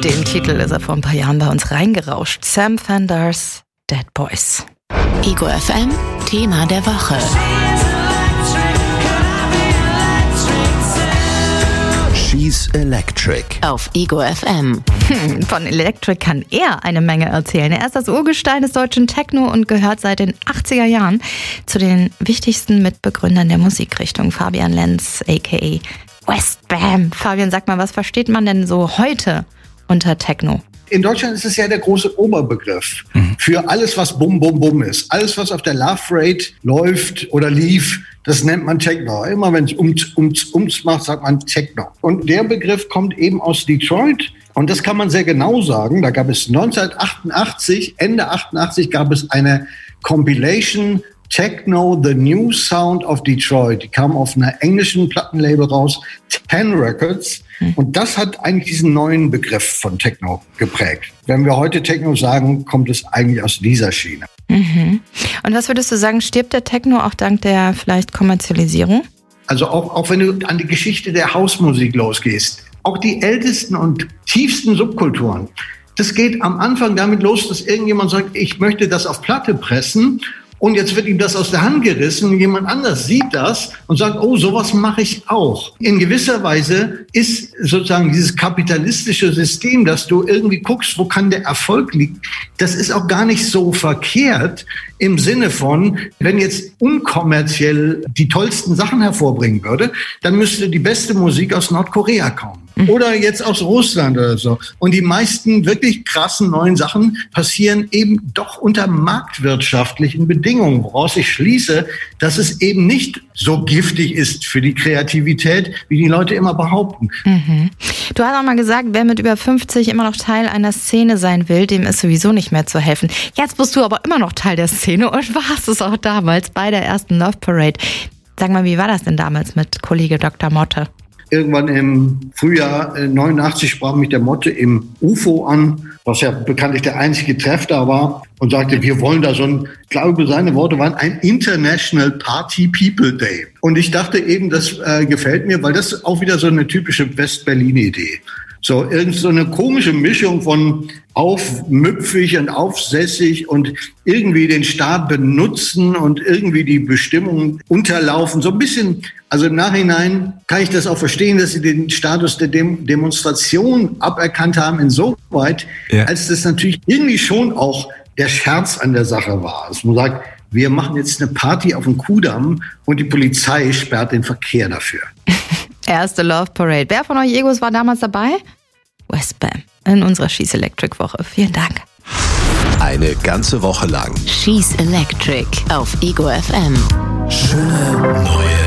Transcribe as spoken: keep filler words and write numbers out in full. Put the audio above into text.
den Titel ist er vor ein paar Jahren bei uns reingerauscht. Sam Fenders, Dead Boys. Ego F M, Thema der Woche. She's Electric. Auf Ego F M. Hm, von Electric kann er eine Menge erzählen. Er ist das Urgestein des deutschen Techno und gehört seit den achtziger Jahren zu den wichtigsten Mitbegründern der Musikrichtung. Fabian Lenz, a k a. Westbam. Fabian, sag mal, was versteht man denn so heute unter Techno? In Deutschland ist es ja der große Oberbegriff mhm. für alles, was Bum, Bum, Bum ist. Alles, was auf der Love Rate läuft oder lief, das nennt man Techno. Immer wenn es ums, ums, ums macht, sagt man Techno. Und der Begriff kommt eben aus Detroit. Und das kann man sehr genau sagen. Da gab es neunzehnhundertachtundachtzig, Ende achtundachtzig, gab es eine Compilation Techno, The New Sound of Detroit. Die kam auf einer englischen Plattenlabel raus, Ten Records. Und das hat eigentlich diesen neuen Begriff von Techno geprägt. Wenn wir heute Techno sagen, kommt es eigentlich aus dieser Schiene. Mhm. Und was würdest du sagen, stirbt der Techno auch dank der vielleicht Kommerzialisierung? Also auch, auch wenn du an die Geschichte der Hausmusik losgehst, auch die ältesten und tiefsten Subkulturen, das geht am Anfang damit los, dass irgendjemand sagt, ich möchte das auf Platte pressen. Und jetzt wird ihm das aus der Hand gerissen. Jemand anders sieht das und sagt, oh, sowas mache ich auch. In gewisser Weise ist sozusagen dieses kapitalistische System, dass du irgendwie guckst, wo kann der Erfolg liegen, das ist auch gar nicht so verkehrt im Sinne von, wenn jetzt unkommerziell die tollsten Sachen hervorbringen würde, dann müsste die beste Musik aus Nordkorea kommen. Oder jetzt aus Russland oder so. Und die meisten wirklich krassen neuen Sachen passieren eben doch unter marktwirtschaftlichen Bedingungen, woraus ich schließe, dass es eben nicht so giftig ist für die Kreativität, wie die Leute immer behaupten. Mhm. Du hast auch mal gesagt, wer mit über fünfzig immer noch Teil einer Szene sein will, dem ist sowieso nicht mehr zu helfen. Jetzt bist du aber immer noch Teil der Szene und warst es auch damals bei der ersten Love Parade. Sag mal, wie war das denn damals mit Kollege Doktor Motte? Irgendwann im Frühjahr neunundachtzig sprach mich der Motte im U F O an, was ja bekanntlich der einzige Treff da war, und sagte, wir wollen da so ein, ich glaube, seine Worte waren ein International Party People Day. Und ich dachte eben, das äh, gefällt mir, weil das ist auch wieder so eine typische West-Berlin-Idee. So, irgend so eine komische Mischung von aufmüpfig und aufsässig und irgendwie den Staat benutzen und irgendwie die Bestimmungen unterlaufen. So ein bisschen, also im Nachhinein kann ich das auch verstehen, dass sie den Status der Dem- Demonstration aberkannt haben, insoweit, ja. als das natürlich irgendwie schon auch der Scherz an der Sache war. Dass man sagt, wir machen jetzt eine Party auf dem Kudamm und die Polizei sperrt den Verkehr dafür. Erste Love Parade. Wer von euch Egos war damals dabei? Westbam in unserer She's Electric Woche. Vielen Dank. Eine ganze Woche lang She's Electric auf Ego F M. Schöne neue